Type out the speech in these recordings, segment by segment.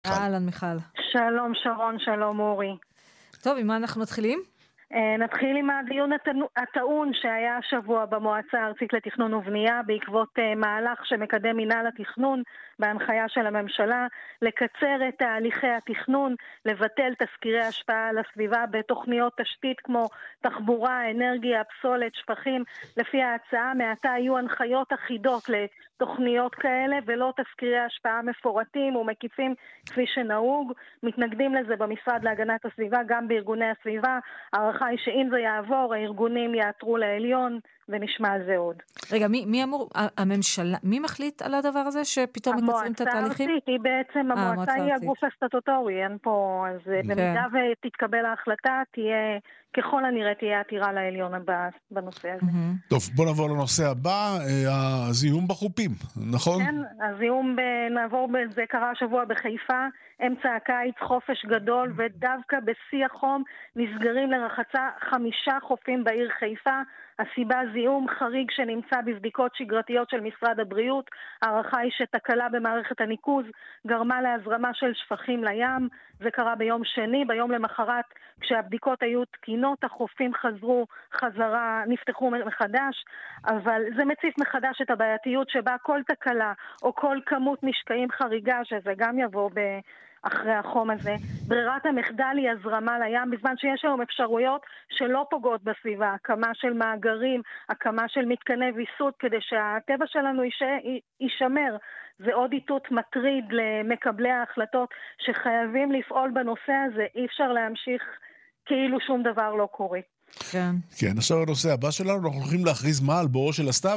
אהלן מיכל. שלום שרון, שלום אורי. טוב, עם מה אנחנו מתחילים? נתחיל עם הדיון הטעון שהיה השבוע במועצה הארצית לתכנון ובנייה בעקבות מהלך שמקדם מינהל התכנון בהנחיה של הממשלה לקצר את תהליכי התכנון, לבטל תסקירי השפעה על הסביבה בתוכניות תשתית כמו תחבורה, אנרגיה, פסולת, שפכים. לפי ההצעה מעתה יהיו הנחיות אחידות לתוכניות כאלה ולא תסקירי השפעה מפורטים ומקיפים כפי שנהוג. מתנגדים לזה במשרד להגנת הסביבה, גם בארגוני הסביבה. הערכה היא שאם זה יעבור, הארגונים יעתרו לעליון, ונשמע על זה עוד. רגע, מי אמור, הממשלה, מי מחליט על הדבר הזה שפתאום מקצרים את התהליכים? המועצה הארצית, היא בעצם, המועצה היא הגוף הסטטוטורי, אין פה, אז במידה ותתקבל ההחלטה, תהיה, ככל הנראה תהיה עתירה לעליון בנושא הזה. טוב, בוא נעבור לנושא הבא, הזיהום בחופים, נכון? כן, הזיהום, נעבור בזה, קרה השבוע בחיפה, אמצע הקיץ, חופש גדול, ודווקא בשיא החום נסגרים לרחצה 5 חופים בעיר חיפה. הסיבה זיהום חריג שנמצא בבדיקות שגרתיות של משרד הבריאות. הערכה היא שתקלה במערכת הניקוז גרמה להזרמה של שפכים לים. זה קרה ביום שני. ביום למחרת, כשהבדיקות היו תקינות, החופים חזרו חזרה, נפתחו מחדש, אבל זה מציף מחדש את הבעייתיות שבה כל תקלה או כל כמות משקעים חריגה, שזה גם יבוא אחרי החום הזה, ברירת המחדל היא הזרמה לים, בזמן שיש היום אפשרויות שלא פוגעות בסביבה, הקמה של מאגרים, הקמה של מתקני ויסות, כדי שהטבע שלנו יישמר. זה עוד איתות מטריד למקבלי ההחלטות שחייבים לפעול בנושא הזה, אי אפשר להמשיך כאילו שום דבר לא קורה. כן. כן, עכשיו הנושא הבא שלנו, אנחנו הולכים להכריז מה על בורו של הסתיו?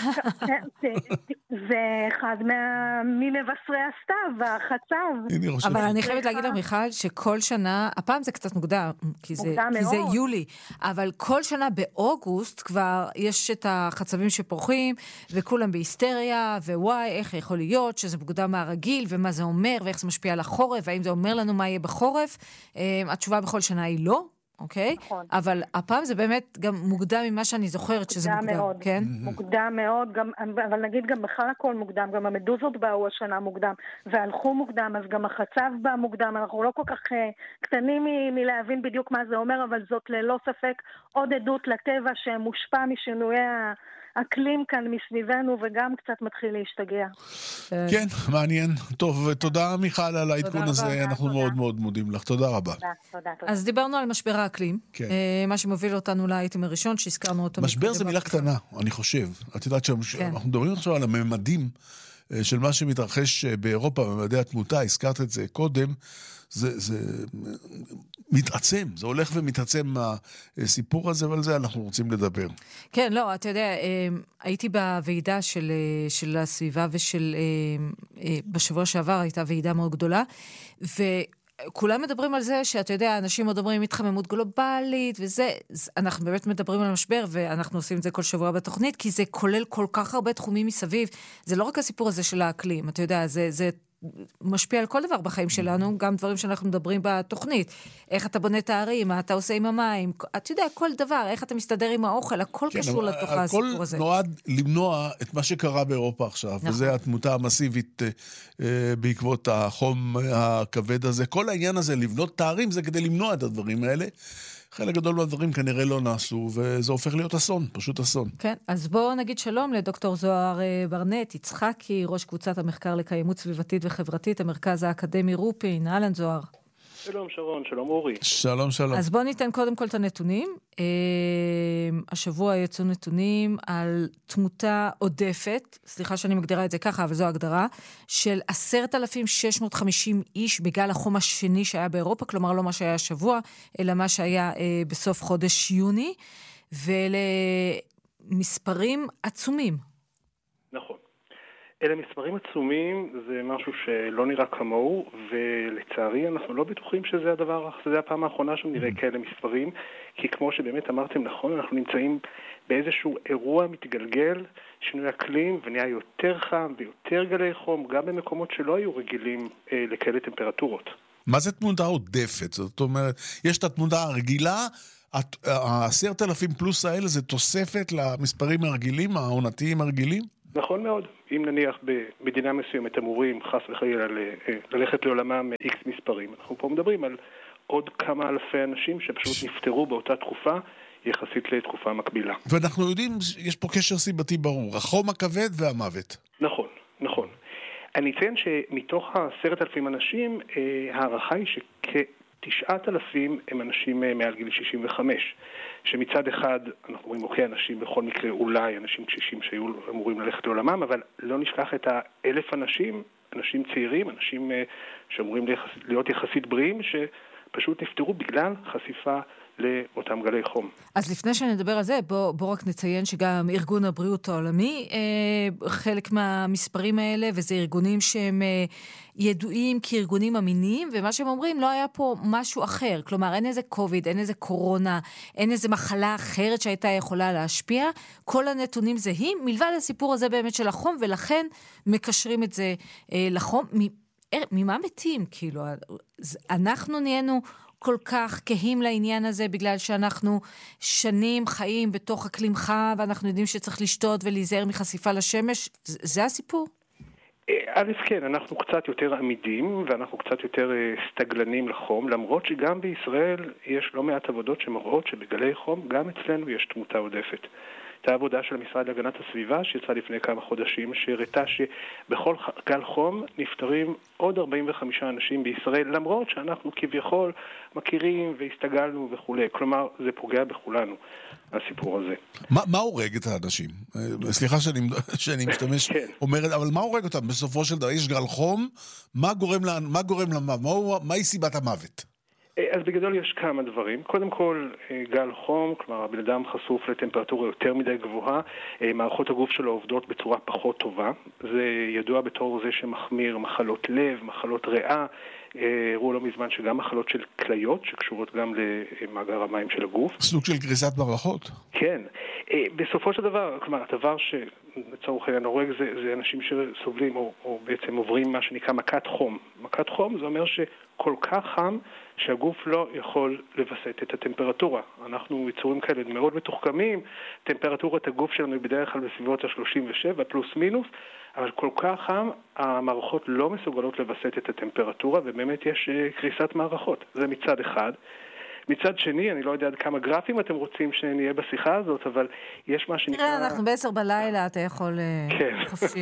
זה אחד ממבשרי הסתיו, החצב. אבל אני חייבת להגיד לך, מיכל, שכל שנה, הפעם זה קצת מוקדם, כי זה יולי, אבל כל שנה באוגוסט כבר יש את החצבים שפורחים, וכולם בהיסטריה, ווואי, איך יכול להיות שזה מוקדם מהרגיל, ומה זה אומר, ואיך זה משפיע על החורף, והאם זה אומר לנו מה יהיה בחורף. התשובה בכל שנה היא לא. אוקיי? נכון. אבל הפעם זה באמת גם מוקדם ממה שאני זוכרת שזה מוקדם, מאוד. כן? מוקדם מאוד, גם, אבל נגיד גם בכלל הכל מוקדם, גם המדוזות באו השנה מוקדם, והלכו מוקדם, אז גם החצב בא מוקדם, אנחנו לא כל כך קטנים מלהבין בדיוק מה זה אומר, אבל זאת ללא ספק עוד עדות לטבע שמושפע משינויי אקלים כאן מסביבנו, וגם קצת מתחיל להשתגע. כן, מעניין. טוב, תודה מיכל על העדכון הזה, אנחנו מאוד מאוד מודים לך. תודה רבה. תודה. אז דיברנו על משבר האקלים, מה שמוביל אותנו לאייטם הראשון שהזכרנו אותו. משבר זה מילה קטנה, אני חושב. את יודעת שאנחנו מדברים עכשיו על הממדים של מה שמתרחש באירופה, בממדי התמותה, הזכרת את זה קודם, זה מתעצם, זה הולך ומתעצם מהסיפור הזה, ועל זה אנחנו רוצים לדבר. כן, לא, אתה יודע, הייתי בוועידה של הסביבה בשבוע שעבר הייתה ועידה מאוד גדולה, וכולם מדברים על זה שאתה יודע, אנשים מדברים התחממות גלובלית, וזה, אנחנו באמת מדברים על משבר, ואנחנו עושים את זה כל שבוע בתוכנית, כי זה כולל כל כך הרבה תחומים מסביב, זה לא רק הסיפור הזה של האקלים, אתה יודע, זה משפיע על כל דבר בחיים שלנו, גם דברים שאנחנו מדברים בתוכנית. איך אתה בונה את הערים, מה אתה עושה עם המים, אתה יודע, כל דבר, איך אתה מסתדר עם האוכל, הכל קשור לתוך הסיפור הזה. הכל נועד למנוע את מה שקרה באירופה עכשיו, וזה התמותה המסיבית בעקבות החום הכבד הזה. כל העניין הזה, לבנות את הערים, זה כדי למנוע את הדברים האלה. חלק גדול מהדברים כנראה לא נעשו, וזה הופך להיות אסון, פשוט אסון. כן, אז בואו נגיד שלום לדוקטור זוהר ברנט יצחקי, ראש קבוצת המחקר לקיימות סביבתית וחברתית, המרכז האקדמי רופין. אהלן זוהר. שלום שרון, שלום אורי. שלום. אז בואו ניתן קודם כל את הנתונים. השבוע יצאו נתונים על תמותה עודפת, סליחה שאני מגדירה את זה ככה, אבל זו הגדרה, של 10,650 איש בגל החום השני שהיה באירופה, כלומר לא מה שהיה השבוע, אלא מה שהיה בסוף חודש יוני, ולמספרים עצומים. נכון. אלה מספרים עצומים, זה משהו שלא נראה כמוהו, ולצערי אנחנו לא בטוחים שזה הפעם האחרונה שנראה כאלה מספרים, כי כמו שבאמת אמרתם נכון, אנחנו נמצאים באיזשהו אירוע מתגלגל, שינוי אקלים, ונהיה יותר חם ויותר גלי חום, גם במקומות שלא היו רגילים לכאלה טמפרטורות. מה זה תמותה עודפת? זאת אומרת, יש את התמותה הרגילה, 10,000 פלוס האלה זה תוספת למספרים הרגילים, העונתיים הרגילים? נכון מאוד. אם נניח במדינה מסוימת אמורים חס וחלילה ללכת לעולמם איקס מספרים, אנחנו פה מדברים על עוד כמה אלפי אנשים שפשוט נפטרו באותה תקופה יחסית לתקופה מקבילה. ואנחנו יודעים, יש פה קשר סיבתי ברור, החום הכבד והמוות. נכון, נכון. אני אציין שמתוך 10,000 אנשים, הערכה היא שכ9,000 הם אנשים מעל גיל 65, שמצד אחד אנחנו רואים, אוקיי, אנשים בכל מקרה אולי אנשים קשישים שהיו אמורים ללכת לעולמם, אבל לא נשכח את 1,000 אנשים, אנשים צעירים, אנשים שאמורים להיות יחסית בריאים, שפשוט נפטרו בגלל חשיפה לאותם גלי חום. אז לפני שנדבר על זה, בוא רק נציין שגם ארגון הבריאות העולמי, חלק מהמספרים האלה, וזה ארגונים שהם ידועים כארגונים אמינים, ומה שהם אומרים, לא היה פה משהו אחר. כלומר, אין איזה קוביד, אין איזה קורונה, אין איזה מחלה אחרת שהייתה יכולה להשפיע. כל הנתונים זהים, מלבד הסיפור הזה באמת של החום, ולכן מקשרים את זה לחום. ממה מתים? כאילו, אנחנו נהיינו כל כך כהים לעניין הזה, בגלל שאנחנו שנים חיים בתוך אקלים חם, ואנחנו יודעים שצריך לשתות ולהיזהר מחשיפה לשמש. זה הסיפור? א' כן, אנחנו קצת יותר עמידים, ואנחנו קצת יותר סטגלנים לחום, למרות שגם בישראל יש לא מעט עבודות שמראות שבגלי חום גם אצלנו יש תמותה עודפת. הייתה עבודה של המשרד להגנת הסביבה שיצאה לפני כמה חודשים, שהראתה שבכל גל חום נפטרים עוד 45 אנשים בישראל, למרות שאנחנו כביכול מכירים והסתגלנו וכו'. כלומר, זה פוגע בכולנו, הסיפור הזה. מה הורג את האנשים? סליחה שאני משתמש, אומרת, אבל מה הורג אותם? בסופו של דבר, יש גל חום, מה גורם למוות? מהי סיבת המוות? אז בגדול יש כמה דברים. קודם כל, גל חום, כלומר, הבן אדם חשוף לטמפרטורה יותר מדי גבוהה, מערכות הגוף שלו עובדות בצורה פחות טובה. זה ידוע בתור זה שמחמיר מחלות לב, מחלות ריאה, הראו לא מזמן שגם מחלות של כליות, שקשורות גם למאגר המים של הגוף. סוג של גריסת מערכות? כן. בסופו של דבר, כלומר, הדבר שלצורך העניין הורג זה אנשים שסובלים או בעצם עוברים מה שנקרא מכת חום. מכת חום זה אומר שכל כך חם שהגוף לא יכול לבסט את הטמפרטורה. אנחנו יצורים כאלה מאוד מתוחכמים, טמפרטורת הגוף שלנו היא בדרך כלל בסביבות ה-37 פלוס מינוס, אבל כל כך חם, המערכות לא מסוגלות לבסט את הטמפרטורה, ובאמת יש קריסת מערכות. זה מצד אחד. מצד שני, אני לא יודע עד כמה גרפים אתם רוצים שנהיה בשיחה הזאת, אבל יש מה שנקרא... תראה, אנחנו ב10 בלילה, אתה יכול חופשי.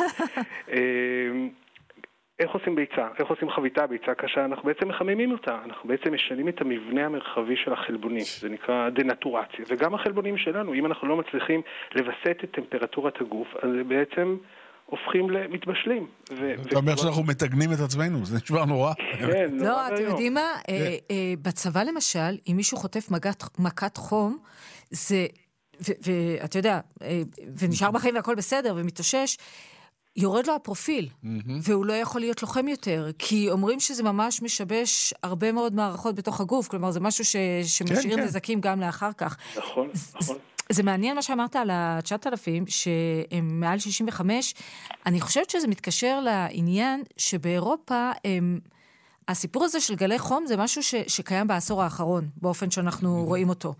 איך עושים ביצה? איך עושים חביתה ביצה קשה? אנחנו בעצם מחממים אותה. אנחנו בעצם משנים את המבנה המרחבי של החלבונים. זה נקרא דנטורציה. וגם החלבונים שלנו, אם אנחנו לא מצליחים לבסט את טמפרטורת הגוף, אז בעצם הופכים למתבשלים. אתה אומר שאנחנו מתגנים את עצמנו, זה נשמע נורא. כן, נורא. לא, אתם יודעים מה? בצבא למשל, אם מישהו חוטף מכת חום, זה, ואתה יודע, ונשאר בחיים והכל בסדר, ומתאושש, יורד לו הפרופיל, והוא לא יכול להיות לוחם יותר, כי אומרים שזה ממש משבש הרבה מאוד מערכות בתוך הגוף, כלומר זה משהו שמשאיר נזקים גם לאחר כך. נכון, נכון. זה מעניין מה שאמרת על ה-9,000, שהם מעל 65, אני חושבת שזה מתקשר לעניין שבאירופה, הסיפור הזה של גלי חום זה משהו שקיים בעשור האחרון, באופן שאנחנו רואים אותו.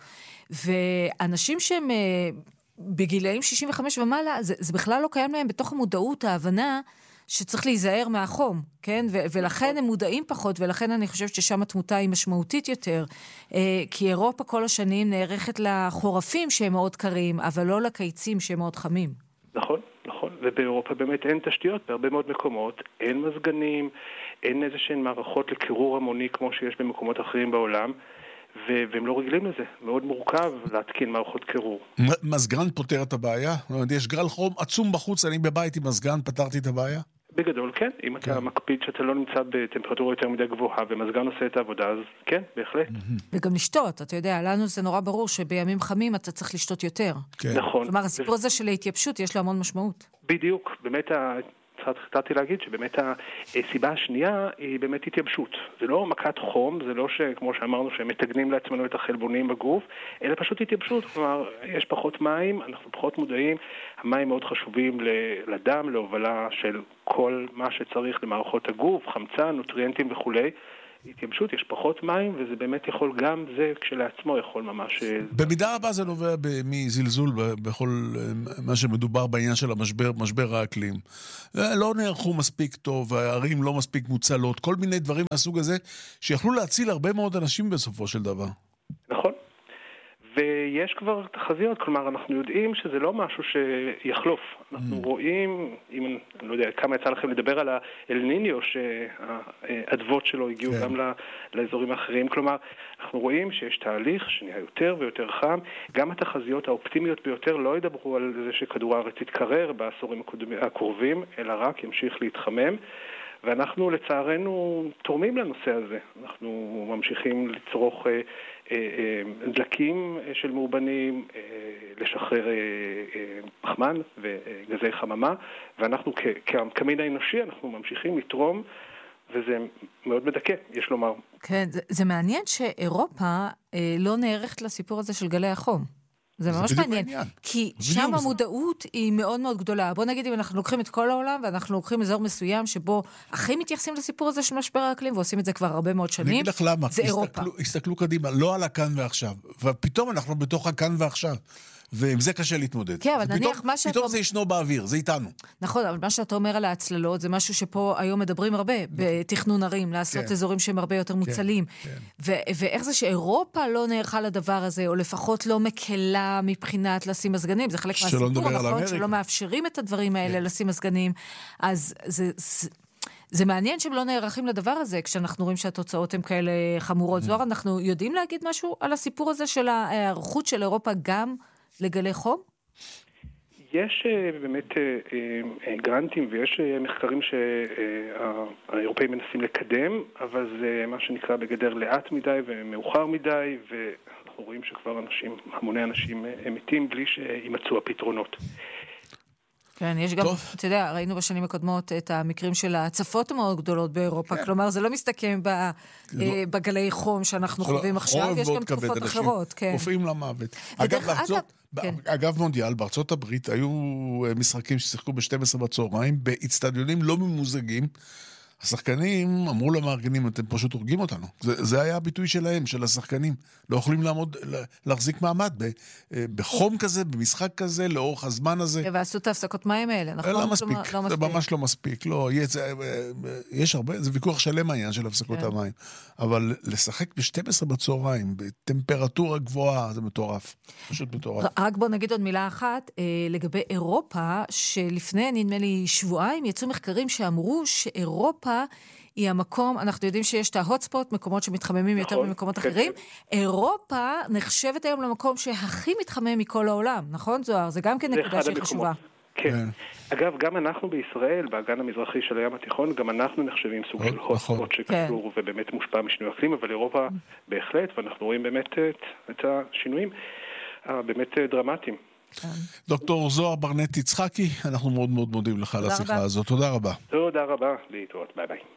ואנשים שהם בגילאים 65 ומעלה, זה בכלל לא קיים להם בתוך המודעות, ההבנה שצריך להיזהר מהחום, כן? ולכן הם מודעים פחות, ולכן אני חושבת ששם התמותה היא משמעותית יותר, כי אירופה כל השנים נערכת לחורפים שהם מאוד קרים, אבל לא לקיצים שהם מאוד חמים. נכון, נכון, ובאירופה באמת אין תשתיות, בהרבה מאוד מקומות, אין מזגנים, אין איזשהן מערכות לקירור המוני כמו שיש במקומות אחרים בעולם, והם לא רגילים לזה. מאוד מורכב להתקין מערכות קירור. מזגן פותר את הבעיה? יש גל חום עצום בחוץ, אני בבית עם מזגן, פתרתי את הבעיה? בגדול, כן. אם אתה מקפיד שאתה לא נמצא בטמפרטורה יותר מדי גבוהה, ומזגן עושה את העבודה, אז כן, בהחלט. וגם לשתות, אתה יודע, לנו זה נורא ברור שבימים חמים אתה צריך לשתות יותר. נכון. כלומר, הסיפור הזה של ההתייבשות יש לו המון משמעות. בדיוק. באמת התחלתי להגיד שבאמת הסיבה השנייה היא באמת התייבשות. זה לא מכת חום, זה לא כמו שאמרנו שהם מתגנים לעצמנו את החלבונים בגוף, אלא פשוט התייבשות. כלומר, יש פחות מים, אנחנו פחות מודעים, המים מאוד חשובים לדם, להובלה של כל מה שצריך למערכות הגוף, חמצן, נוטריאנטים וכו'. התייבשות, יש פחות מים, וזה באמת יכול, גם זה כשלעצמו יכול ממש... במידה רבה זה נובע מזלזול בכל מה שמדובר בעניין של משבר האקלים. לא נערכו מספיק טוב, הערים לא מספיק מוצלות, כל מיני דברים מהסוג הזה, שיכלו להציל הרבה מאוד אנשים בסופו של דבר. נכון. ויש כבר תחזיות, כלומר אנחנו יודעים שזה לא משהו שיחלוף. אנחנו רואים, אם אני לא יודע כמה יצא לכם לדבר על האל ניניו, שהאדוות שלו הגיעו גם לאזורים האחרים, כלומר אנחנו רואים שיש תהליך שנהיה יותר ויותר חם, גם התחזיות האופטימיות ביותר לא ידברו על זה שכדור הארץ יתקרר בעשורים הקרובים, אלא רק ימשיך להתחמם. ואנחנו לצערנו תורמים לנושא הזה. אנחנו ממשיכים לצרוך דלקים של מאובנים, לשחרר פחמן וגזי חממה, ואנחנו כמין האנושי אנחנו ממשיכים לתרום, וזה מאוד מדכא, יש לומר. כן, זה מעניין שאירופה לא נערכת לסיפור הזה של גלי החום. זה ממש מעניין, כי שם המודעות היא מאוד מאוד גדולה. בוא נגיד אם אנחנו לוקחים את כל העולם, ואנחנו לוקחים אזור מסוים שבו הכי מתייחסים לסיפור הזה של משבר האקלים, ועושים את זה כבר הרבה מאוד שנים, אני אגיד לך למה, זה אירופה. הסתכלו קדימה, לא על הכאן ועכשיו, ופתאום אנחנו בתוך הכאן ועכשיו. ועם זה קשה להתמודד. כן, אבל נניח מה שאתה... פתאום זה ישנו באוויר, זה איתנו. נכון, אבל מה שאתה אומר על ההצללות, זה משהו שפה היום מדברים הרבה, בתכנון ערים, לעשות אזורים שהם הרבה יותר מוצלים. ואיך זה שאירופה לא נערכה לדבר הזה, או לפחות לא מקלה מבחינת לשים מזגנים, זה חלק מהסיפור, נכון? שלא מאפשרים את הדברים האלה לשים מזגנים. אז זה מעניין שהם לא נערכים לדבר הזה, כשאנחנו רואים שהתוצאות הן כאלה חמורות. זוהר, אנחנו יודעים להגיד משהו על הסיפור הזה של ההיערכות של אירופה גם לגלי חום? יש באמת גרנטים ויש מחקרים שהאירופאים מנסים לקדם, אבל זה מה שנקרא בגדר לאט מדי ומאוחר מדי, ואנחנו רואים שכבר המוני אנשים מתים בלי שימצאו הפתרונות. כן, יש גם, אתה יודע, ראינו בשנים הקודמות את המקרים של הצפות המאוד גדולות באירופה, כלומר זה לא מסתכם בגלי חום שאנחנו חווים עכשיו, יש גם תקופות אחרות. רופאים למוות. אגב מונדיאל, בארצות הברית היו משחקים ששיחקו ב-12 בצהריים, באצטדיונים לא ממוזגים, השחקנים אמרו למארגנים, אתם פשוט הורגים אותנו. זה היה הביטוי שלהם, של השחקנים. לא יכולים להחזיק מעמד בחום כזה, במשחק כזה, לאורך הזמן הזה. ועשו את ההפסקות מים האלה, נכון? לא מספיק, זה ממש לא מספיק. לא, יש הרבה, זה ויכוח שלם העניין של הפסקות המים. אבל לשחק ב-12 בצהריים, בטמפרטורה גבוהה, זה מטורף. פשוט מטורף. רק בוא נגיד עוד מילה אחת, לגבי אירופה, שלפני, נדמה לי, שבועיים, יצאו מחקרים שאמרו שאירופה היא המקום, אנחנו יודעים שיש את ההוטספוט, מקומות שמתחממים יותר ממקומות אחרים. אירופה נחשבת היום למקום שהכי מתחמם מכל העולם, נכון זוהר? זה גם כן נקודה שהיא חשובה. כן. אגב, גם אנחנו בישראל, באגן המזרחי של הים התיכון, גם אנחנו נחשבים סוג של הוטספוט שקשור ובאמת מושפע משינוי אקלים, אבל אירופה בהחלט, ואנחנו רואים באמת את השינויים באמת דרמטיים. דוקטור זוהר ברנט יצחקי, אנחנו מאוד מאוד מודים לך על השיחה הזאת. תודה רבה. תודה רבה, להתראות, ביי ביי.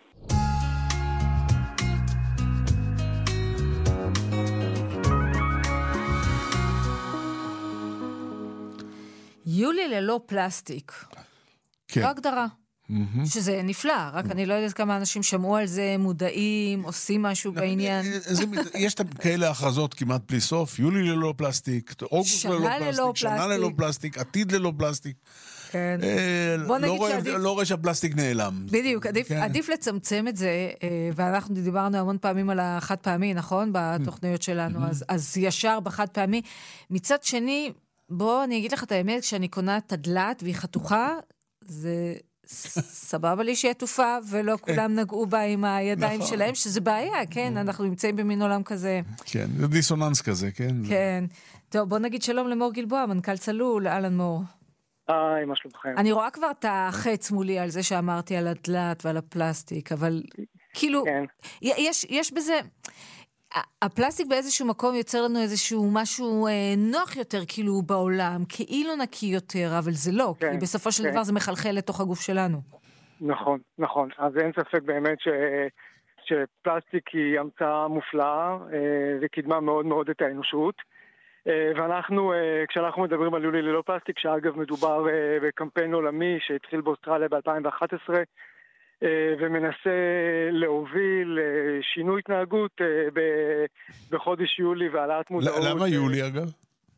יולי ללא פלסטיק. לא הגדרה. שזה נפלא, רק אני לא יודעת כמה אנשים שמעו על זה, מודעים, עושים משהו בעניין. יש כאלה הכרזות כמעט בלי סוף, יולי ללא פלסטיק, אוגוסט ללא פלסטיק, שנה ללא פלסטיק, עתיד ללא פלסטיק. כן. לא רואה שהפלסטיק נעלם. בדיוק, עדיף לצמצם את זה, ואנחנו דיברנו המון פעמים על החד פעמי, נכון? בתוכניות שלנו, אז ישר בחד פעמי. מצד שני, בוא אני אגיד לך את האמת, כשאני קונה תדלת והיא חתוכה, זה סבבה לי שהיא עטופה, ולא כולם נגעו בה עם הידיים שלהם, שזה בעיה, כן? אנחנו נמצאים במין עולם כזה. כן, זה דיסוננס כזה, כן? כן. טוב, בוא נגיד שלום למור גלבוע, מנכ"ל צלול, אהלן מור. היי, מה שלומכם? אני רואה כבר את החץ מולי על זה שאמרתי על הדלת ועל הפלסטיק, אבל כאילו, יש בזה... הפלסטיק באיזשהו מקום יוצר לנו איזשהו משהו נוח יותר כאילו בעולם, כאילו נקי יותר, אבל זה לא, כי בסופו של דבר זה מחלחל לתוך הגוף שלנו. נכון, נכון. אז אין ספק באמת שפלסטיק היא המצאה מופלאה וקידמה מאוד מאוד את האנושות. ואנחנו, כשאנחנו מדברים על יולי ללא פלסטיק, שאגב מדובר בקמפיין עולמי שהתחיל באוסטרליה ב-2011, ומנסה להוביל שינוי התנהגות בחודש יולי והעלאת מודעות. למה יולי אגב?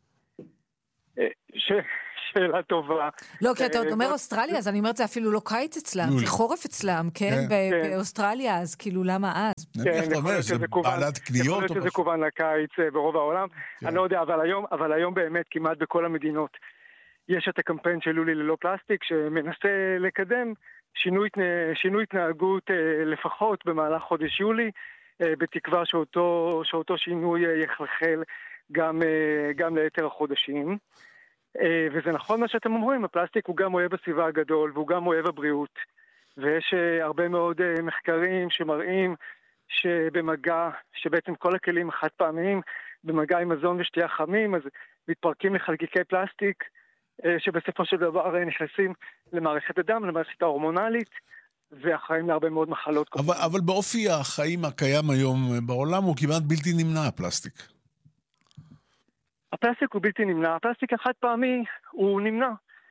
שאלה טובה. לא, כי אתה עוד אומר אוסטרליה, אז אני אומרת, זה אפילו לא קיץ אצלם, זה חורף אצלם, כן? באוסטרליה, אז כאילו, למה אז? איך אתה אומר, זה בעלת קניות? יכול להיות שזה כוון לקיץ ברוב העולם. אני לא יודע, אבל היום באמת כמעט בכל המדינות יש את הקמפיין של יולי ללא פלסטיק, שמנסה לקדם שינוי התנהגות לפחות במהלך חודש יולי, בתקווה שאותו שינוי יחלחל גם ליתר החודשים. וזה נכון מה שאתם אומרים, הפלסטיק הוא גם אוהב הסביבה הגדול, והוא גם אוהב הבריאות. ויש הרבה מאוד מחקרים שמראים שבמגע, שבעצם כל הכלים החד פעמיים, במגע עם מזון ושתייה חמים, אז מתפרקים לחלקיקי פלסטיק, שבסופו של דבר נכנסים למערכת הדם, למערכת ההורמונלית, ואחראים להרבה מאוד מחלות. אבל באופי החיים הקיים היום בעולם הוא כמעט בלתי נמנע, הפלסטיק. הפלסטיק הוא בלתי נמנע, הפלסטיק החד פעמי הוא נמנע.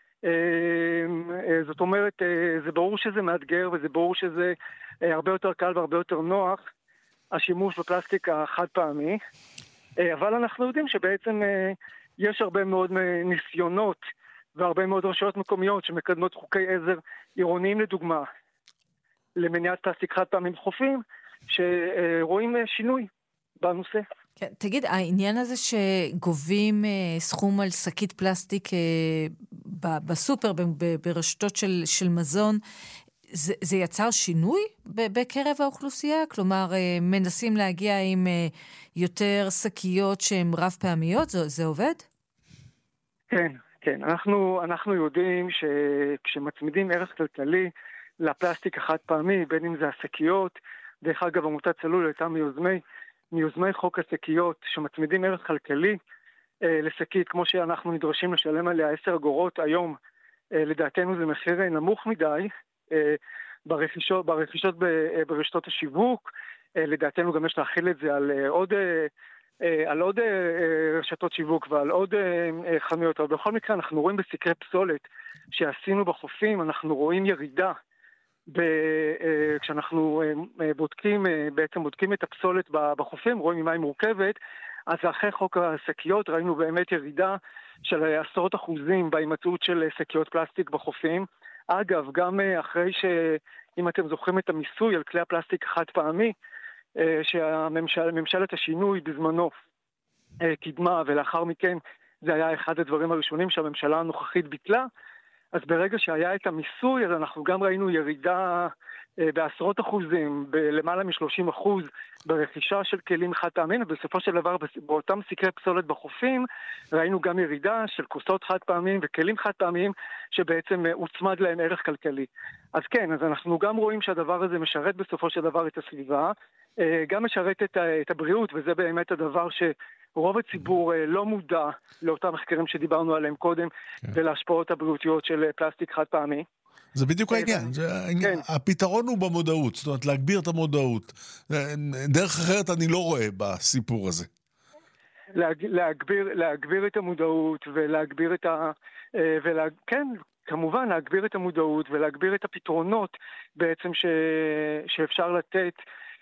זאת אומרת, זה ברור שזה מאתגר, וזה ברור שזה הרבה יותר קל והרבה יותר נוח, השימוש בפלסטיק החד פעמי, אבל אנחנו יודעים שבעצם יש הרבה מאוד ניסיונות, והרבה מאוד רשויות מקומיות שמקדמות חוקי עזר עירוניים לדוגמה, למניעת פלסטיק חד פעמי בחופים, שרואים שינוי בנושא. כן, תגיד, העניין הזה שגובים סכום על שקית פלסטיק בסופר, ברשתות של מזון, זה יצר שינוי בקרב האוכלוסייה? כלומר, מנסים להגיע עם יותר שקיות שהן רב פעמיות? זה עובד? כן. אנחנו יודעים שכשמצמידים ערך כלכלי לפלסטיק החד פעמי, בין אם זה השקיות, דרך אגב, עמותת צלול הייתה מיוזמי חוק השקיות, שמצמידים ערך כלכלי לשקית, כמו שאנחנו נדרשים לשלם עליה 10 אגורות היום, לדעתנו זה מחיר נמוך מדי, ברכישות ברשתות השיווק, לדעתנו גם יש להכיל את זה על עוד רשתות שיווק ועל עוד חנויות, אבל בכל מקרה אנחנו רואים בסקרי פסולת שעשינו בחופים, אנחנו רואים ירידה, כשאנחנו בודקים את הפסולת בחופים, רואים ממה היא מורכבת, אז אחרי חוק השקיות ראינו באמת ירידה של 10% בהימצאות של שקיות פלסטיק בחופים. אגב, גם אחרי אם אתם זוכרים את המיסוי על כלי הפלסטיק החד פעמי, שממשלת השינוי בזמנו קידמה, ולאחר מכן זה היה אחד הדברים הראשונים שהממשלה הנוכחית ביטלה, אז ברגע שהיה את המיסוי, אז אנחנו גם ראינו ירידה בעשרות אחוזים, בלמעלה מ-30% ברכישה של כלים חד פעמיים, ובסופו של דבר באותם סקרי פסולת בחופים, ראינו גם ירידה של כוסות חד פעמיים וכלים חד פעמיים, שבעצם הוצמד להם ערך כלכלי. אז כן, אז אנחנו גם רואים שהדבר הזה משרת בסופו של דבר את הסביבה, גם משרת את הבריאות, וזה באמת הדבר רוב הציבור לא מודע לאותם מחקרים שדיברנו עליהם קודם, ולהשפעות הבריאותיות של פלסטיק חד פעמי. זה בדיוק העניין. הפתרון הוא במודעות, זאת אומרת, להגביר את המודעות. דרך אחרת אני לא רואה בסיפור הזה. להגביר את המודעות, ולהגביר כן, כמובן, להגביר את המודעות, ולהגביר את בעצם שאפשר לתת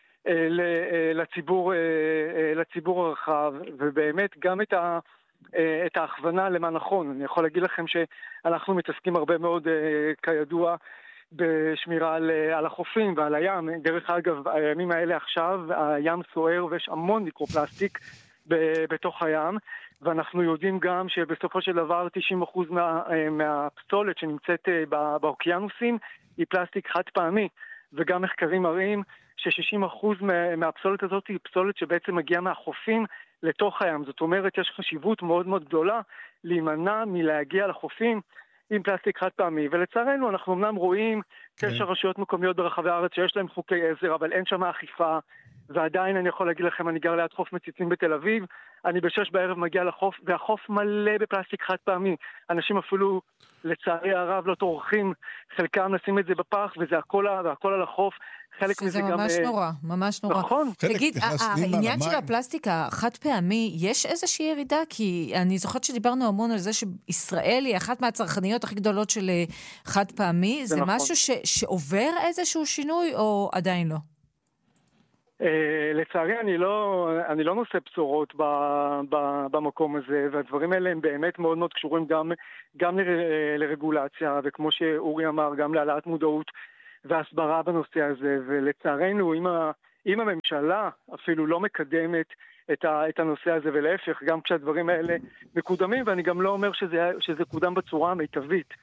לציבור הרחב, ובאמת גם את ההכוונה למה נכון. אני יכול להגיד לכם שאנחנו מתעסקים הרבה מאוד, כידוע, בשמירה על החופים ועל הים. דרך אגב, הימים האלה עכשיו, הים סוער ויש המון מיקרופלסטיק בתוך הים, ואנחנו יודעים גם שבסופו של דבר 90% מהפסולת שנמצאת באוקיינוסים היא פלסטיק חד פעמי, וגם מחקרים מראים ש60% מהפסולת הזאת היא פסולת שבעצם מגיעה מהחופים לתוך הים. זאת אומרת, יש חשיבות מאוד מאוד גדולה להימנע מלהגיע לחופים עם פלסטיק חד פעמי. ולצערנו, אנחנו אמנם רואים 9 רשויות מקומיות ברחבי הארץ שיש להם חוקי עזר, אבל אין שם אכיפה, ועדיין אני יכול להגיד לכם, אני גר ליד חוף מציצים בתל אביב, אני ב6 בערב מגיע לחוף, והחוף מלא בפלסטיק חד פעמי. אנשים אפילו, לצערי הרב, לא טורחים, חלקם נשים את זה בפח, וזה הכל על החוף. שזה ממש נורא, ממש נורא. נכון. תגיד, העניין של הפלסטיק החד פעמי, יש איזושהי ירידה? כי אני זוכרת שדיברנו המון על זה שישראל היא אחת מהצרכניות הכי גדולות של חד פעמי. זה משהו שעובר איזשהו שינוי או עדיין לא? לצערי אני לא נושא בשורות במקום הזה, והדברים האלה הם באמת מאוד מאוד קשורים גם לרגולציה, וכמו שאורי אמר, גם להעלאת מודעות והסברה בנושא הזה, ולצערנו אם הממשלה אפילו לא מקדמת את הנושא הזה, ולהפך, גם כשהדברים האלה מקודמים, ואני גם לא אומר שזה קודם בצורה המיטבית,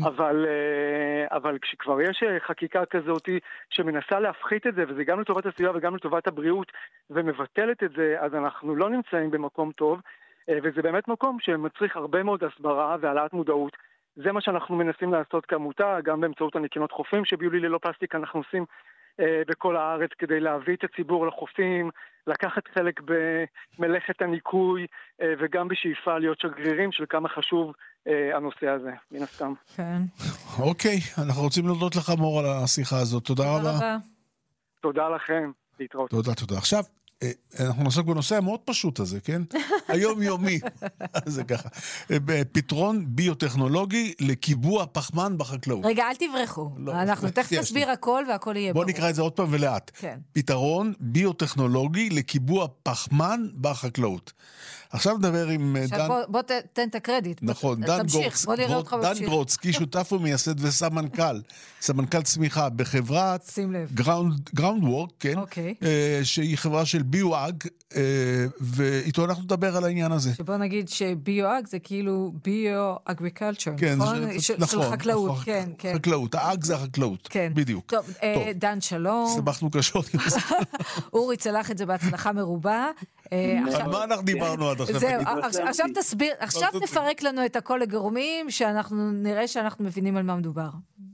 אבל כשכבר יש חקיקה כזאת שמנסה להפחית את זה, וזה גם לטובת הסביבה וגם לטובת הבריאות, ומבטלת את זה, אז אנחנו לא נמצאים במקום טוב, וזה באמת מקום שמצריך הרבה מאוד הסברה והעלאת מודעות. זה מה שאנחנו מנסים לעשות כעמותה, גם באמצעות הנקיונות חופים שביולי ללא פלסטיק אנחנו עושים בכל הארץ כדי להביא את הציבור לחופים, לקחת חלק במלאכת הניקוי, וגם בשאיפה להיות שגרירים של כמה חשוב הנושא הזה, מן הסתם. כן. אוקיי, אנחנו רוצים להודות לך מור על השיחה הזאת. תודה רבה. תודה לכם. להתראות. תודה. עכשיו, אנחנו נעסוק בנושא המאוד פשוט הזה, כן? היום-יומי. זה ככה. פתרון ביוטכנולוגי לקיבוע פחמן בחקלאות. רגע, אל תברחו. אנחנו תכף נסביר הכל והכל יהיה ברור. בוא נקרא את זה עוד פעם ולאט. פתרון ביוטכנולוגי לקיבוע פחמן בחקלאות. עכשיו נדבר עם דן... בוא תן את הקרדיט. נכון, דן גרוצקי, שותף ומייסד סמנכ"ל צמיחה בחברת גראונדוורק, כן? שהיא חברה של ביואג, ואיתו אנחנו נדבר על העניין הזה. שבוא נגיד שביואג זה כאילו ביו-אגריקלצ'ר, נכון? של חקלאות, כן. חקלאות, האג זה החקלאות, בדיוק. טוב, דן שלום. סבכנו קשות. אורי צלח את זה בהצלחה מרובה. על מה אנחנו דיברנו עד עכשיו? זהו, עכשיו תסביר, עכשיו תפרק לנו את הכל לגורמים, שאנחנו נראה שאנחנו מבינים על מה מדובר.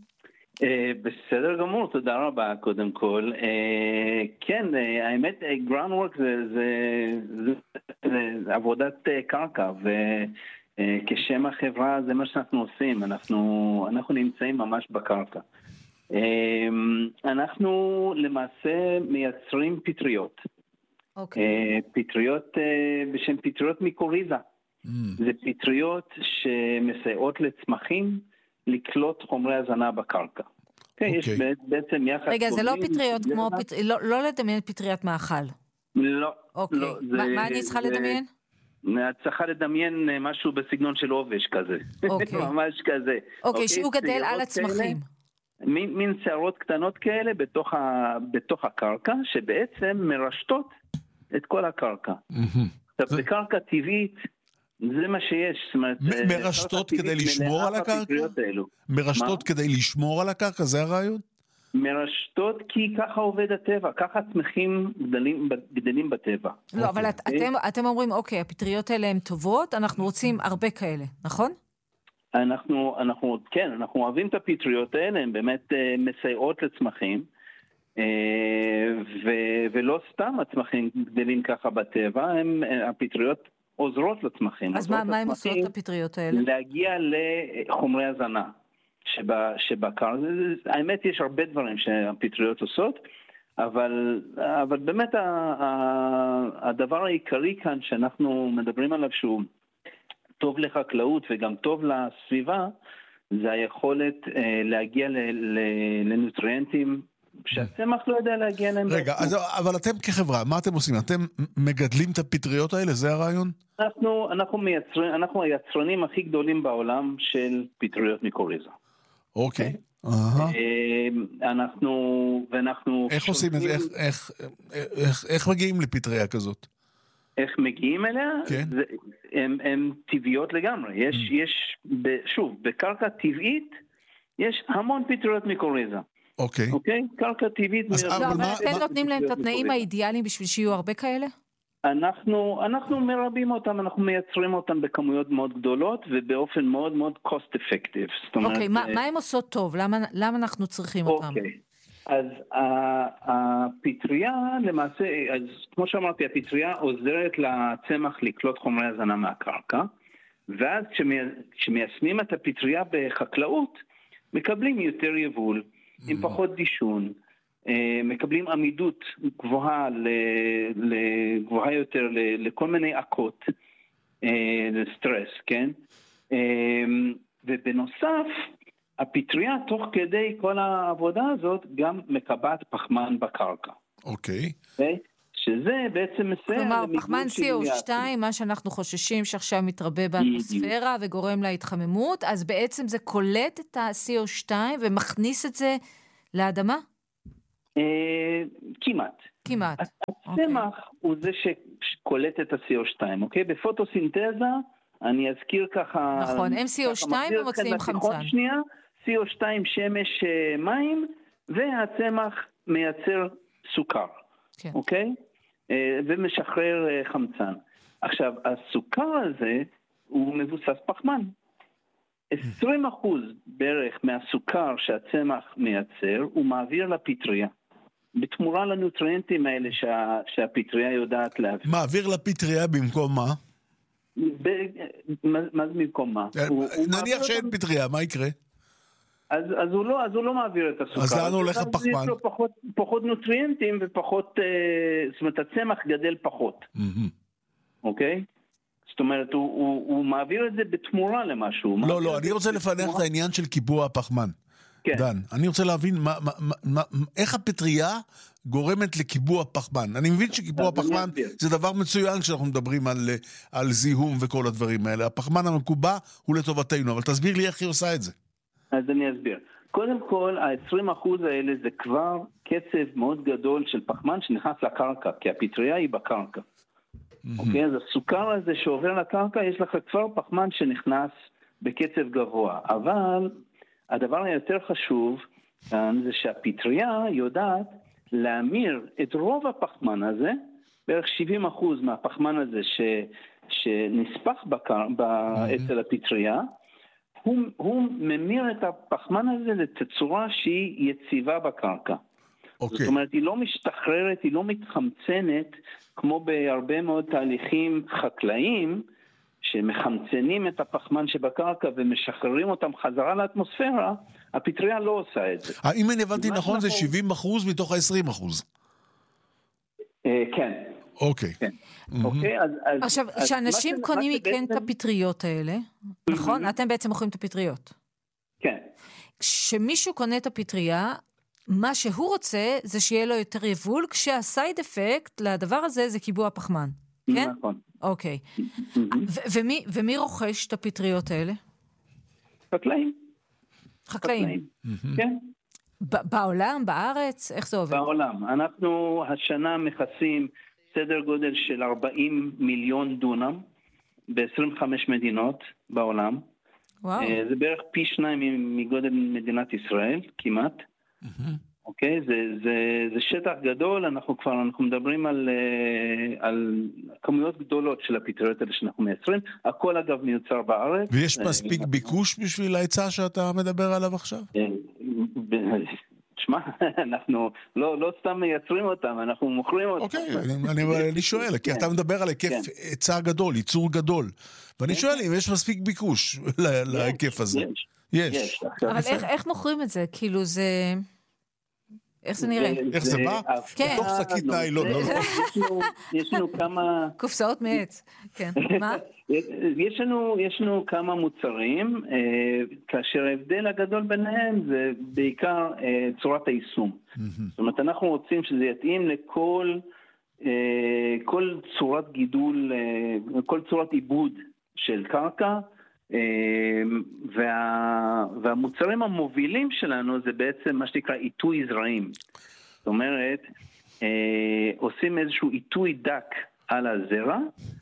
בסדר גמור, תודה רבה קודם כל. כן, האמת, Groundwork זה עבודת קרקע, וכשם החברה זה מה שאנחנו עושים, אנחנו נמצאים ממש בקרקע. אנחנו למעשה מייצרים פטריות. פטריות בשם פטריות מיקוריזה. זה פטריות שמסייעות לצמחים לקלוט חומרי הזנה בקרקע. יש בעצם יחד... רגע, זה לא פטריות כמו... לא לדמיין פטריית מאכל. לא. אוקיי. מה אני צריכה לדמיין? את צריכה לדמיין משהו בסגנון של עובש כזה. ממש כזה. אוקיי, שהוא גדל על הצמחים. מין שערות קטנות כאלה בתוך הקרקע, שבעצם מרשתות את כל הקרקע. עכשיו, בקרקע טבעית, זה מה שיש. מרשתות כדי לשמור על הקרקע? מרשתות כדי לשמור על הקרקע, זה הרעיון? מרשתות כי ככה עובד הטבע, ככה צמחים גדלים בטבע. לא, אבל אתם אומרים, אוקיי, הפטריות האלה הן טובות, אנחנו רוצים הרבה כאלה, נכון? אנחנו אוהבים את הפטריות האלה, הן באמת מסייעות לצמחים, ולא סתם הצמחים גדלים ככה בטבע, הפטריות עוזרות לצמחים. אז מה הם עושות את הפטריות האלה? להגיע לחומרי הזנה שבקר. האמת יש הרבה דברים שהפטריות עושות, אבל באמת הדבר העיקרי כאן שאנחנו מדברים עליו שהוא טוב לחקלאות וגם טוב לסביבה, זה היכולת להגיע לנוטריאנטים שהצמח לא יודע להגיע להם. רגע, אבל אתם כחברה, מה אתם עושים? אתם מגדלים את הפטריות האלה? זה הרעיון? אנחנו היצרנים הכי גדולים בעולם של פטריות מיקוריזה. אוקיי. ואנחנו... איך עושים את זה? איך מגיעים לפטריה כזאת? איך מגיעים אליה? כן. הן טבעיות לגמרי. יש, שוב, בקרקע טבעית, יש המון פטריות מיקוריזה. אוקיי. קרקע טבעית. לא, אבל אתם נותנים להם את התנאים האידיאליים בשביל שיהיו הרבה כאלה? אנחנו מרבים אותם, אנחנו מייצרים אותם בכמויות מאוד גדולות, ובאופן מאוד מאוד cost effective. אוקיי, מה הם עושות טוב? למה אנחנו צריכים אותם? אז הפטריה למעשה, אז כמו שאמרתי, הפטריה עוזרת לצמח לקלוט חומרי הזנה מהקרקע, ואז כשמיישמים את הפטריה בחקלאות, מקבלים יותר יבול, עם פחות דישון, מקבלים עמידות גבוהה, גבוהה יותר לכל מיני עקות, לסטרס, כן? ובנוסף, הפטריה תוך כדי כל העבודה הזאת גם מקבעת פחמן בקרקע. אוקיי. שזה בעצם מסייע כלומר, פחמן CO2, מה שאנחנו חוששים שעכשיו מתרבה באטמוספירה וגורם להתחממות, אז בעצם זה קולט את ה-CO2 ומכניס את זה לאדמה? כמעט. כמעט. הצמח הוא זה שקולט את ה-CO2, אוקיי? בפוטוסינתזה, אני אזכיר ככה... נכון, הם CO2 ומוציאים חמצן. שנייה, CO2 שמש מים, והצמח מייצר סוכר, כן. אוקיי? ומשחרר חמצן. עכשיו, הסוכר הזה הוא מבוסס פחמן. 20% בערך מהסוכר שהצמח מייצר הוא מעביר לפטריה. בתמורה לנוטריאנטים האלה שהפטריה יודעת להביא. מעביר לפטריה במקום מה? מה זה במקום מה? נניח שאין פטריה, מה יקרה? אז הוא לא מעביר את הסוכר. אז לאן הולך הפחמן? יש לו פחות נוטריאנטים ופחות, זאת אומרת, הצמח גדל פחות. אוקיי? זאת אומרת, הוא מעביר את זה בתמורה למשהו. לא, אני רוצה לפענח את העניין של קיבוע הפחמן. דן, אני רוצה להבין איך הפטריה גורמת לקיבוע פחמן. אני מבין שקיבוע פחמן זה דבר מצוין כשאנחנו מדברים על זיהום וכל הדברים האלה. הפחמן המקובע הוא לטובתנו, אבל תסביר לי איך היא עושה את זה. אז אני אסביר. קודם כל, ה-20% האלה זה כבר קצב מאוד גדול של פחמן שנכנס לקרקע, כי הפטריה היא בקרקע. אוקיי? אז הסוכר הזה שעובר לקרקע, יש לך כבר פחמן שנכנס בקצב גבוה. אבל הדבר היותר חשוב זה שהפטריה יודעת להמיר את רוב הפחמן הזה, בערך 70% מהפחמן הזה שנספח אצל הפטריה, הוא ממיר את הפחמן הזה לתצורה שהיא יציבה בקרקע. זאת אומרת, היא לא משתחררת, היא לא מתחמצנת, כמו בהרבה מאוד תהליכים חקלאיים, שמחמצנים את הפחמן שבקרקע ומשחררים אותם חזרה לאטמוספירה, הפטריה לא עושה את זה. אם אני הבנתי נכון, זה 70% מתוך ה-20%. כן. אוקיי. עכשיו, כשאנשים קונים מכן את הפטריות האלה, נכון? אתם בעצם מוכרים את הפטריות. כן. כשמישהו קונה את הפטריה, מה שהוא רוצה זה שיהיה לו יותר יבול, כשהסייד אפקט לדבר הזה זה קיבוע פחמן. כן? נכון. אוקיי. ומי רוכש את הפטריות האלה? חקלאים. חקלאים. כן. בעולם, בארץ? איך זה עובד? בעולם. אנחנו השנה מכסים סדר גודל של 40 מיליון דונם ב-25 מדינות בעולם. וואו. זה בערך פי 2 מגודל מדינת ישראל, כמעט. אוקיי? זה שטח גדול, אנחנו מדברים על כמויות גדולות של הפטריות האלה שאנחנו מייצרים. הכל אגב מיוצר בארץ. ויש מספיק ביקוש בשביל ההיצע שאתה מדבר עליו עכשיו? תשמע, אנחנו לא סתם מייצרים אותם, אנחנו מוכרים אותם. אוקיי, אני שואל, כי אתה מדבר על היקף היצע גדול, ייצור גדול. ואני שואל אם יש מספיק ביקוש להיקף הזה. יש. אבל איך מוכרים את זה? כאילו זה... איך זה נראה? איך זה בא? בתוך שקית ניילון. יש לנו כמה... קופסאות מעץ. כן. מה? יש לנו כמה מוצרים, כאשר ההבדל הגדול ביניהם זה בעיקר צורת היישום. זאת אומרת, אנחנו רוצים שזה יתאים לכל צורת גידול, כל צורת עיבוד של קרקע, והמוצרים המובילים שלנו זה בעצם מה שנקרא עיתוי זרעים. זאת אומרת, עושים איזשהו עיתוי דק על הזרע,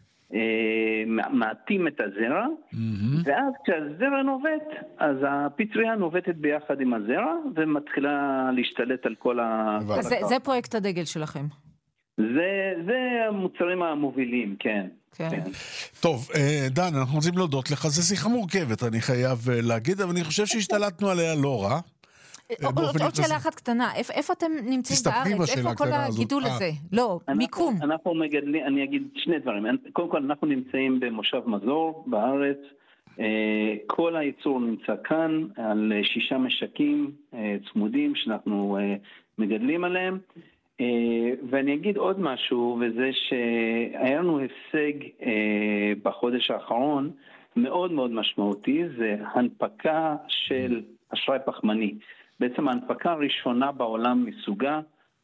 מעטים את הזרע, ואז כשהזרע נובט, אז הפטריה נובטת ביחד עם הזרע, ומתחילה להשתלט על כל זה פרויקט הדגל שלכם. זה המוצרים המובילים, כן. טוב, דן, אנחנו רוצים להודות לך, זה שיחה מורכבת, אני חייב להגיד, אבל אני חושב שהשתלטנו עליה לא רע. עוד שאלה אחת קטנה, איפה אתם נמצאים בארץ? איפה כל הגידול הזה? לא, מיקום. אנחנו מגדלים, אני אגיד שני דברים. קודם כל, אנחנו נמצאים במושב מזור בארץ. כל הייצור נמצא כאן על 6 משקים צמודים שאנחנו מגדלים עליהם. ואני אגיד עוד משהו, וזה שהיה לנו הישג בחודש האחרון מאוד מאוד משמעותי, זה הנפקה של אשראי פחמני. בעצם ההנפקה הראשונה בעולם מסוגה,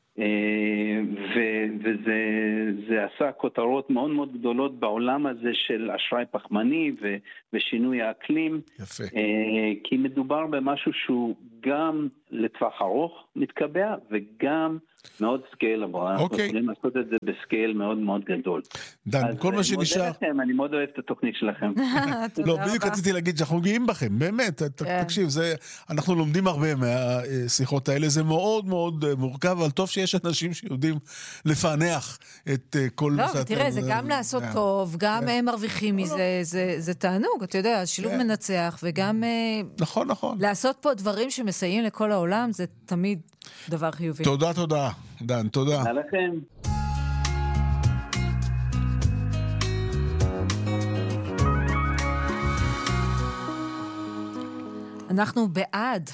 וזה עשה כותרות מאוד מאוד גדולות בעולם הזה של אשראי פחמני ושינוי האקלים. יפה. כי מדובר במשהו שהוא גם לטווח ארוך מתקבע, וגם מאוד סקייל, אנחנו יכולים לעשות את זה בסקייל מאוד מאוד גדול. דן, כל מה שנשאר... אני מאוד אוהב את התוכנית שלכם. לא, בדיוק רציתי להגיד שאנחנו גאים בכם, באמת, תקשיב, אנחנו לומדים הרבה מהשיחות האלה, זה מאוד מאוד מורכב, אבל טוב שיש אנשים שיודעים לפענח את כל... לא, תראה, זה גם לעשות טוב, גם הם מרוויחים מזה, זה תענוג, אתה יודע, שילוב מנצח, וגם... נכון, נכון. לעשות פה דברים שמסייעים לכל העולם, זה תמיד דבר חיובי. תודה, דן, תודה. תודה לכם. אנחנו בעד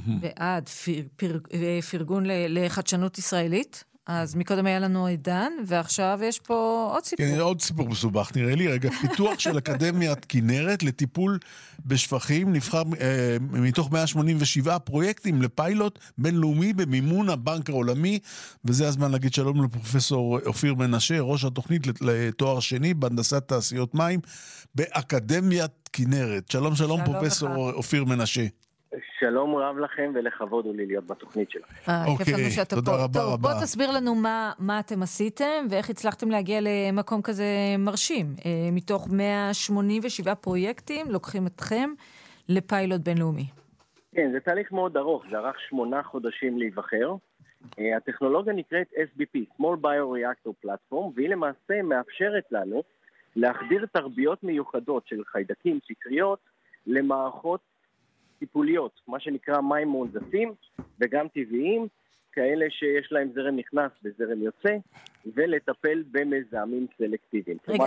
פרגון לחדשנות ישראלית. אז מקודם היה לנו דן, ועכשיו יש פה עוד סיפור. כן, עוד סיפור מסובך, נראה לי. רגע, פיתוח של אקדמיית כנרת לטיפול בשפכים נבחר מתוך 187 פרויקטים לפיילוט בינלאומי במימון הבנק העולמי, וזה הזמן להגיד שלום לפרופסור אופיר מנשה, ראש התוכנית לתואר שני בהנדסת תעשיות מים באקדמיית כנרת. שלום, שלום פרופסור אופיר מנשה. שלום רב לכם ולכבוד הוא לי להיות בתוכנית שלכם. כיף לנו שאתה פה. טוב, בוא תסביר לנו מה אתם עשיתם ואיך הצלחתם להגיע למקום כזה מרשים. מתוך 187 פרויקטים לוקחים אתכם לפיילוט בינלאומי. כן, זה תהליך מאוד ארוך, זה ארך 8 חודשים להיבחר. הטכנולוגיה נקראת SBP, Small Bioreactor Platform, והיא למעשה מאפשרת לנו להחדיר תרביות מיוחדות של חיידקים, סטריות, למערכות טיפוליות, מה שנקרא מים מונזפים וגם טבעיים, כאלה שיש להם זרם נכנס וזרם יוצא, ולטפל במזהמים סלקטיביים. רגע,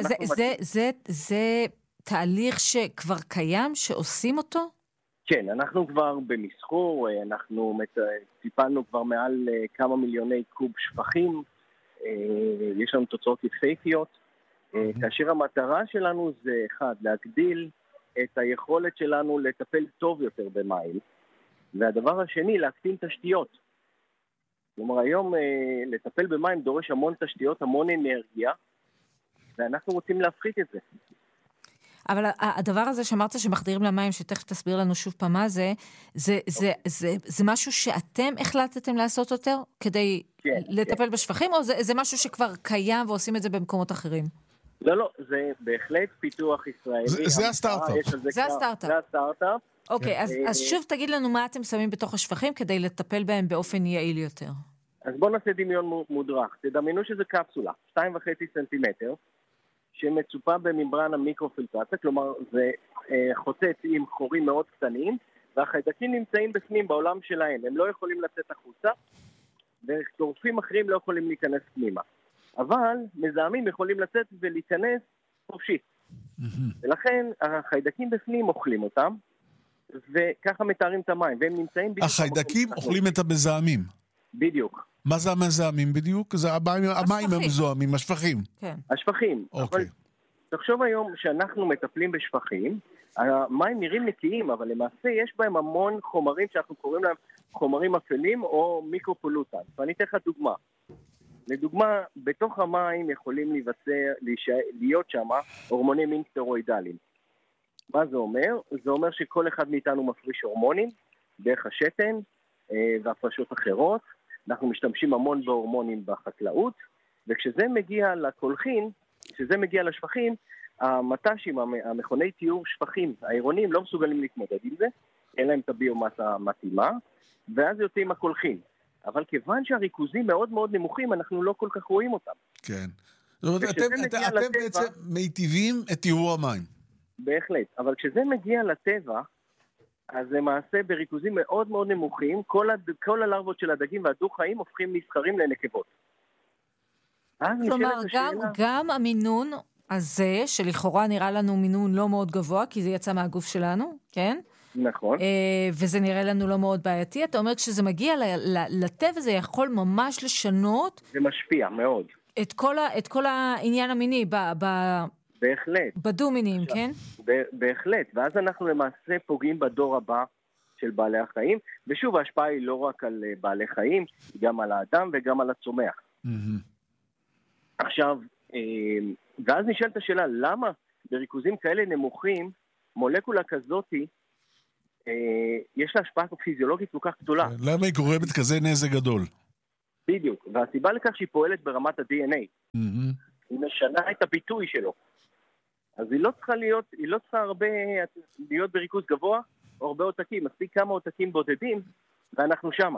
זה תהליך שכבר קיים, שעושים אותו? כן, אנחנו כבר במסחור, אנחנו טיפלנו כבר מעל כמה מיליוני קוב שפכים, יש לנו תוצאות יפהפיות, כאשר המטרה שלנו זה אחד, להגדיל את היכולת שלנו לטפל טוב יותר במים, והדבר השני, להקטין תשתיות. כלומר, היום לטפל במים דורש המון תשתיות, המון אנרגיה, ואנחנו רוצים להפחית את זה. אבל הדבר הזה שאמרת שמחדירים למים, שתכף תסביר לנו שוב פעם מה זה משהו שאתם החלטתם לעשות יותר כדי לטפל בשפכים, או זה משהו שכבר קיים ועושים את זה במקומות אחרים? לא, זה בהחלט פיתוח ישראלי. זה הסטארט-אפ. זה הסטארט-אפ. אוקיי, אז שוב תגיד לנו מה אתם שמים בתוך השפכים כדי לטפל בהם באופן יעיל יותר. אז בואו נעשה דמיון מודרך. תדמיינו שזה קפסולה, 2.5 סנטימטר, שמצופה בממברן המיקרופילטרציה, כלומר זה חוצץ עם חורים מאוד קטנים, והחיידקים נמצאים בפנים בעולם שלהם. הם לא יכולים לצאת החוצה, וטורפים אחרים לא יכולים להיכנס פנימה. אבל מזהמים יכולים לצאת ולהיכנס חופשי. ולכן החיידקים בפנים אוכלים אותם, וככה מתארים את המים, והם נמצאים... החיידקים אוכלים את המזהמים. בדיוק. מה זה המזהמים בדיוק? זה המים המזוהמים, השפכים. כן. השפכים. אוקיי. תחשוב היום שאנחנו מטפלים בשפכים, המים נראים נקיים, אבל למעשה יש בהם המון חומרים שאנחנו קוראים להם חומרים אפלים או מיקרופולוטנט. ואני אתן לך דוגמה. לדוגמה, בתוך המים יכולים להיות שם הורמוני מין סטרואידליים. מה זה אומר? זה אומר שכל אחד מאיתנו מפריש הורמונים דרך השתן והפרשות אחרות. אנחנו משתמשים המון בהורמונים בחקלאות, וכשזה מגיע לקולחין, כשזה מגיע לשפכים, המט"שים, המכוני טיהור שפכים, העירונים לא מסוגלים להתמודד עם זה, אין להם את הביומסה המתאימה, ואז יוצאים הקולחין. אבל כיוון שהריכוזים מאוד מאוד נמוכים, אנחנו לא כל כך רואים אותם. כן. זאת אומרת, אתם בעצם מיטיבים את טיהור המים. בהחלט. אבל כשזה מגיע לטבע, אז למעשה בריכוזים מאוד מאוד נמוכים, כל הלרוות של הדגים והדו-חיים הופכים מסחרים לנקבות. כלומר, גם המינון הזה, שלכאורה נראה לנו מינון לא מאוד גבוה, כי זה יצא מהגוף שלנו, כן? נכון. וזה נראה לנו לא מאוד בעייתי. אתה אומר, כשזה מגיע לטבע, זה יכול ממש לשנות... זה משפיע מאוד. את כל העניין המיני בהחלט. בדו-מינים, כן? בהחלט. ואז אנחנו למעשה פוגעים בדור הבא של בעלי החיים. ושוב, ההשפעה היא לא רק על בעלי חיים, היא גם על האדם וגם על הצומח. עכשיו, ואז נשאלת השאלה, למה בריכוזים כאלה נמוכים, מולקולה כזאתי, יש לה השפעה פיזיולוגית כל כך גדולה? למה היא גורמת כזה נזק גדול? בדיוק, והסיבה לכך שהיא פועלת ברמת ה-DNA. היא משנה את הביטוי שלו. אז היא לא צריכה הרבה להיות בריכוז גבוה, או הרבה עותקים, מספיק כמה עותקים בודדים, ואנחנו שמה.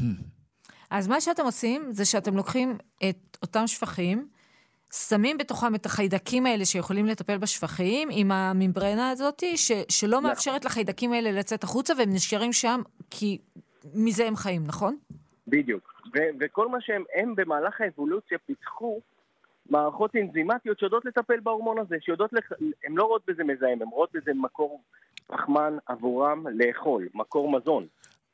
אז מה שאתם עושים, זה שאתם לוקחים את אותם שפכים, שמים בתוכם את החיידקים האלה שיכולים לטפל בשפכים, עם הממברנה הזאת, שלא מאפשרת לחיידקים האלה לצאת החוצה, והם נשארים שם, כי מזה הם חיים, נכון? בדיוק. וכל מה שהם במהלך האבולוציה פיתחו, מערכות אנזימטיות שיודעות לטפל בהורמון הזה, הם לא רואות בזה מזהם, הם רואות בזה מקור פחמן עבורם לאכול, מקור מזון.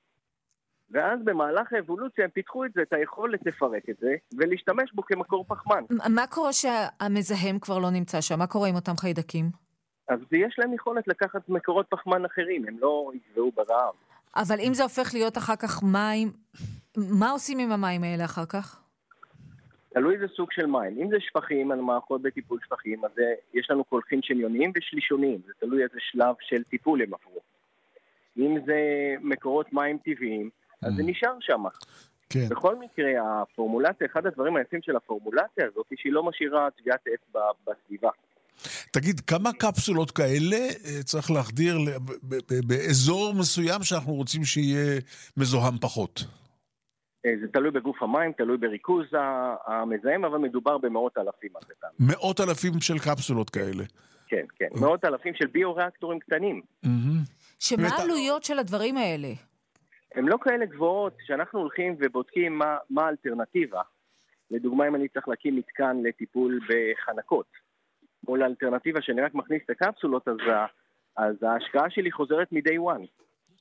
ואז במהלך האבולוציה הם פיתחו את זה, את היכולת לפרק את זה, ולהשתמש בו כמקור פחמן. מה קורה שהמזהם כבר לא נמצא שם? מה קורה עם אותם חיידקים? אז יש להם יכולת לקחת מקורות פחמן אחרים, הם לא יגבעו ברעב. אבל אם זה הופך להיות אחר כך מים, מה עושים עם המים האלה אחר כך? תלוי איזה סוג של מים. אם זה שפכים, על מערכות בטיפול שפכים, אז יש לנו קולחים שניוניים ושלישוניים. זה תלוי איזה שלב של טיפול הם עברו. אם זה מקורות מים טבעיים, אז זה נשאר שם. כן. בכל מקרה, הפורמולציה, אחד הדברים היפים של הפורמולציה הזאת, היא שהיא לא משאירה טביעת עץ בסביבה. תגיד, כמה קפסולות כאלה צריך להחדיר באזור מסוים שאנחנו רוצים שיהיה מזוהם פחות? זה תלוי בגוף המים, תלוי בריכוז המזהם, אבל מדובר במאות אלפים. מאות אלפים של קפסולות כאלה. כן, כן. מאות אלפים של ביו-ריאקטורים קטנים. שמה העלויות של הדברים האלה? הם לא כאלה גבוהות, שאנחנו הולכים ובודקים מה האלטרנטיבה. לדוגמה, אם אני צריך להקים מתקן לטיפול בחנקות, מול האלטרנטיבה שאני רק מכניס את הקפסולות, אז ההשקעה שלי חוזרת מ-day one.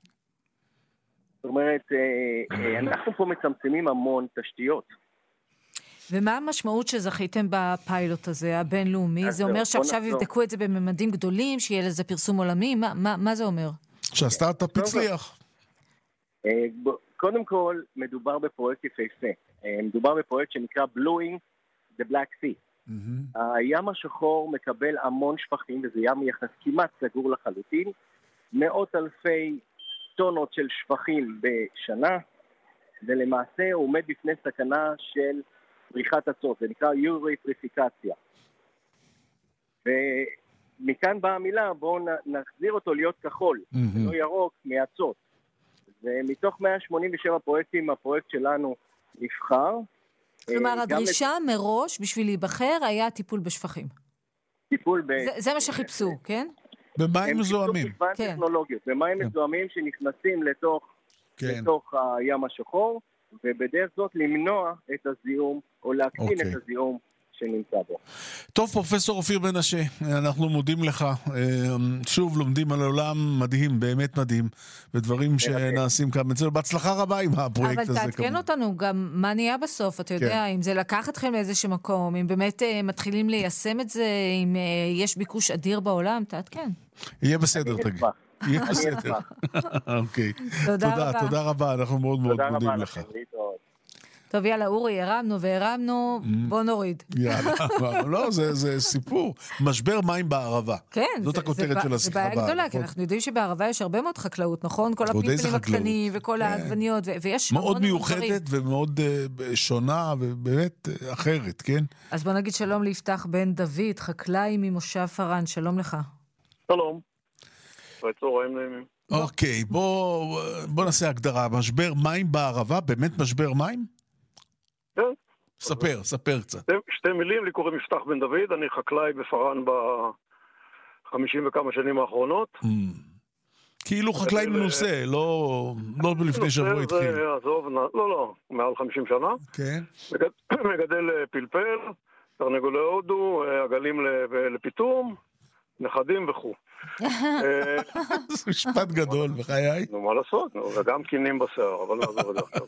זאת אומרת, אנחנו פה מצמצמים המון תשתיות. ומה המשמעות שזכיתם בפיילוט הזה, הבינלאומי? זה אומר שעכשיו יבדקו את זה בממדים גדולים, שיהיה לזה פרסום עולמי? מה זה אומר? שהסטארט-אפ הצליח. קודם כל, מדובר בפרויקט יפהפה. מדובר בפרויקט שנקרא Blueing the Black Sea. הים השחור מקבל המון שפכים, וזה ים יחס כמעט סגור לחלוטין. מאות אלפי טונות של שפכים בשנה, ולמעשה הוא עומד בפני סכנה של פריחת הצות, זה נקרא יוריפריפיקציה. ומכאן באה המילה, בואו נחזיר אותו להיות כחול, לא ירוק, מהצות. ומתוך 187 פרויקטים, הפרויקט שלנו נבחר. כלומר, הדרישה מראש בשביל להיבחר היה טיפול בשפכים. טיפול זה מה שחיפשו, כן? במים מזוהמים. כן. במים מזוהמים שנכנסים לתוך הים השחור, ובדרך זאת למנוע את הזיהום, או להקטין את הזיהום שנמצא בו. טוב, פרופסור אופיר בן-אשה, אנחנו מודים לך. שוב לומדים על עולם מדהים, באמת מדהים, ודברים שנעשים כאן אצלנו. בהצלחה רבה עם הפרויקט הזה. אבל תעדכן אותנו גם מה נהיה בסוף, אתה יודע, אם זה לקח אתכם לאיזשהו מקום, אם באמת מתחילים ליישם את זה, אם יש ביקוש אדיר בעולם, תעדכן. יהיה בסדר, תגיד. יהיה בסדר. אוקיי. תודה רבה, אנחנו מאוד מאוד מודים לך. טוב, יאללה, אורי, הרמנו, בוא נוריד. יאללה, לא, זה סיפור. משבר מים בערבה. כן. זאת הכותרת של השיחה. זה בעיה גדולה, כי אנחנו יודעים שבערבה יש הרבה מאוד חקלאות, נכון? כל הפלפלים הקטנים וכל העגבניות, ויש המון מאוד מיוחדת ומאוד שונה ובאמת אחרת, כן? אז בוא נגיד שלום ליפתח בן דוד, חקלאי ממושב פרן, שלום לך. שלום. צהריים נעימים. אוקיי, בוא נעשה הגדרה. משבר מים בערבה, באמת משבר מים? כן. ספר קצת. שתי מילים, לי קוראים יפתח בן דוד, אני חקלאי בפרן ב50 וכמה שנים האחרונות. כאילו חקלאי מנוסה, לא לפני שבוע התחיל. עזוב, לא, מעל 50 שנה. כן. מגדל פלפל, תרנגולי הודו, עגלים לפיטום, נכדים וכו'. זה משפט גדול בחיי. נו, מה לעשות? וגם קינים בשיער, אבל נעזוב את זה עכשיו.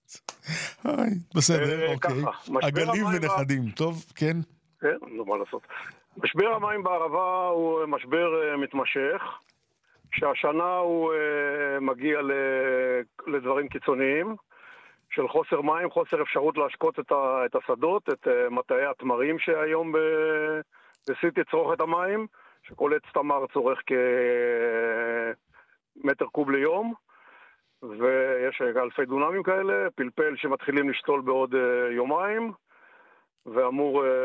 בסדר, אוקיי. עגלים ונכדים, טוב, כן. כן, נו, מה לעשות. משבר המים בערבה הוא משבר מתמשך, שהשנה הוא מגיע לדברים קיצוניים, של חוסר מים, חוסר אפשרות להשקות את השדות, את מטעי התמרים שהיום בשיא תצרוכת המים, שכל עץ תמר צורך כמטר קוב ליום, ויש אלפי דונמים כאלה, פלפל שמתחילים לשתול בעוד יומיים, ואמור